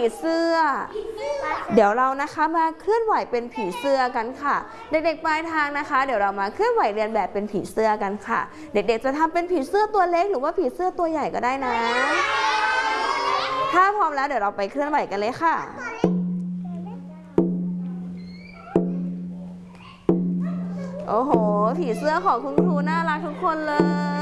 เสื้อเดี๋ยวเรานะคะมาเคลื่อนไหวเป็นผีเสื้อกันค่ะเด็กๆปลายทางนะคะเดี๋ยวเรามาเคลื่อนไหวเรียนแบบเป็นผีเสื้อกันค่ะเด็กๆจะทำเป็นผีเสื้อตัวเล็กหรือว่าผีเสื้อตัวใหญ่ก็ได้นะถ้าพร้อมแล้วเดี๋ยวเราไปเคลื่อนไหวกันเลยค่ะโอ้โหผีเสื้อของคุณครูน่ารักทุกคนเลย